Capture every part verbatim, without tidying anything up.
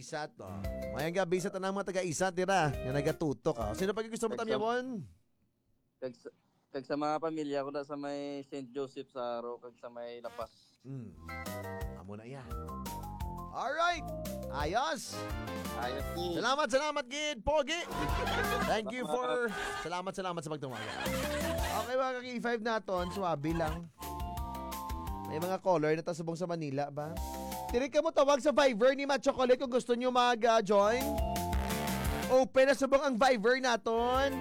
Isat, oh. Mayang gabi sa tanang mga taga-Isat, dira. Nga nagatutok, oh. Sino pag gusto mo tamyamon? Kag sa, kag sa mga pamilya ko na sa may Saint Joseph sa Aro, kag sa may Lapas. Hmm. Amo na yan. Alright. Ayos. Ayos ni. Salamat, salamat, Gid. Pogi. Thank you for... Salamat, salamat sa pagtumaga. Okay, mga ka-K five naton. Swabe lang. May mga caller na tasubong sa Manila ba? Tiri ka mo tawag sa Viber ni Matt Chocolate kung gusto nyo mag-join. Open na subong ang Viber naton.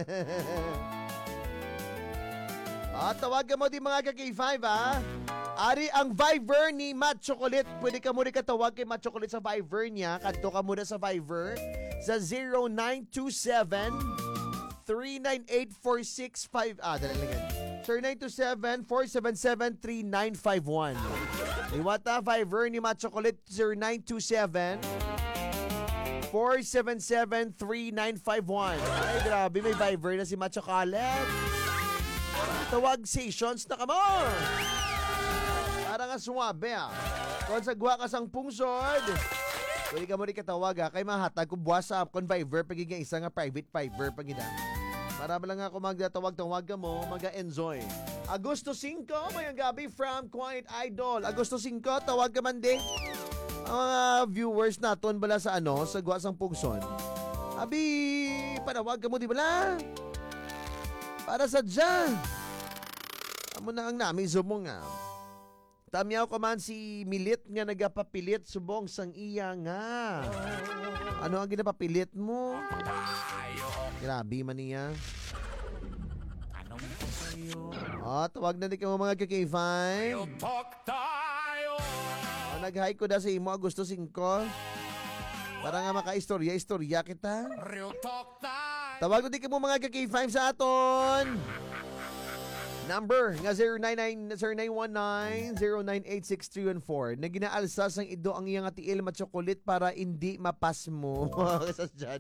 At tawag ka mo di mga ka-K five ha. Ari ang Viber ni Matt Chocolate. Pwede ka muna katawag kay Matt Chocolate sa Viber niya. Kanto ka muna sa Viber sa zero nine two seven, three nine eight, four six five. Ah, dali lang yan. zero nine two seven, four seven seven, three nine five one. Iwata Viber ni Matt Chocolate zero nine two seven, four seven seven, three nine five one. Ay, grabe. May Viber na si Matt Chocolate. Tawag sessions na ka mo. Para nga suwabe ah. Kung sagwa ka sang pungsod, pwede ka mo rin katawag ah. Kay mahatag kung WhatsApp kung Viber pag nga isa nga private Viber pag ina. Para ba lang ako magdatawag-tawag ka mo, mag-enjoy. Agosto five, mayang gabi from Quiet Idol. Agosto five, tawag ka man din. Ang mga viewers naton bala sa ano, sa gwa sang pungsod. Abi, panawag ka mo di bala? Para sa dyan. Amo na ang namin sumong nga. Tamyaw ko man si Milit nga nagapapilit subong sang iya nga. Ano ang ginapapilit mo? Grabe man niya. Anong sa'yo? Oh, tawag na di ka mo mga ka-K five. Real talk tayo. Oh, nag-hi ko na sa imo Agosto five. Para nga maka-istorya-istorya kita. Real talk tayo. Tawag na di ka mo mga ka-K five sa aton. Number nga zero nine one nine, zero nine eight six three one four. Na ginaalsa sang ido ang iyang atiil matsokolit para hindi mapas mo. Kasas dyan.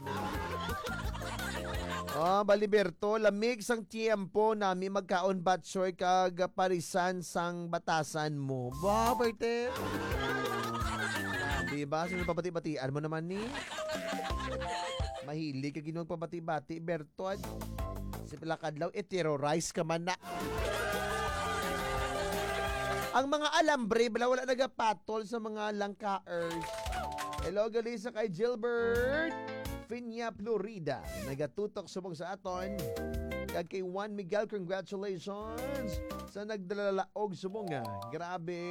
Oh, Baliberto, lamig sang tiempo nami magkaon batsoy kag parisan sang batasan mo. Ba, parte. Diba? Sino pabati-batian mo naman ni? Mahilig ka ginong pabati-bati, Bertod. Si Pilakadlaw, i-terrorize ka man na. Ang mga alambre, bala wala nagapatol sa mga langkaers. Hello, gali sa kay Gilbert Finya, Florida. Nagatutok subong sa aton. Kag kay Juan Miguel, congratulations sa nagdalalaog subong nga. Grabe.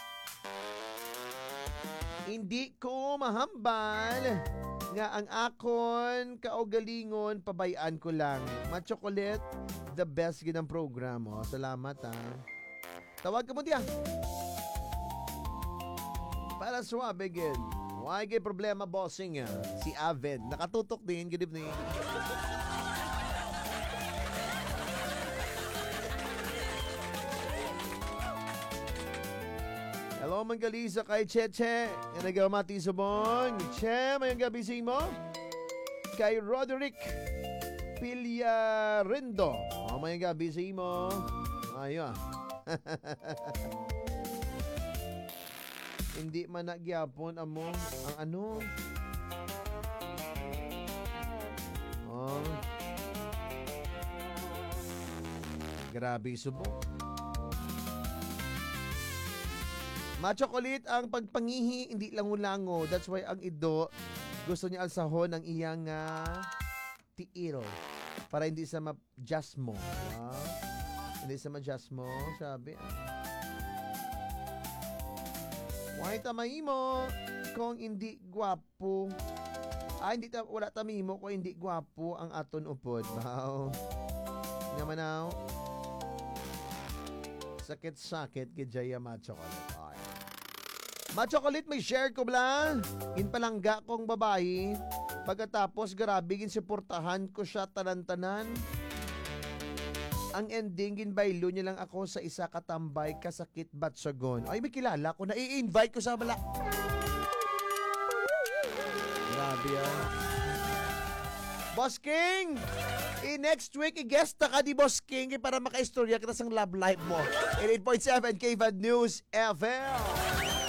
Hindi ko mahambal nga ang akon kaugalingon pabayaan ko lang. Machocolate, the best ginang program. Oh, salamat ha. Tawag ka mo diya. Para suwabe gid. Why gay problema bossing ah. Si Aved nakatutok din. Good evening. Hello, manggalisa kay Cheche. Yan nagamati subong. Che, mayang gabi sa mo. Kay Roderick Pillarendo. Oh, mayang gabi sa mo. Ayo. Hindi man nagyapon amo ang ano. Oh. Grabe subong. Machocolate ang pagpangihi, hindi lango-lango. That's why ang ido, gusto niya alsahon ang iyang uh, tiil. Para hindi sa ma-just mo. Uh, hindi sa ma-just mo, sabi. Why tamay mo kung hindi gwapo? Ah, hindi ta wala tamay mo kung hindi gwapo ang aton upod. Wow. Naman now. Sakit-sakit kay Jaya Machocolate. Machocolate, may share ko bla. Inpalangga kong babae. Pagkatapos, grabe gin suportahan ko siya tanan-tanan. Ang ending, ginbaylo niya lang ako sa isa katambay kasakit batsagon. Ay, may kilala ko na i-invite ko sa bala. Grabe ah. Boss King! I-next week, i-guest na ka di Boss King para maka-istorya kita sa love life mo. eighty-eight point seven K F A D News F M.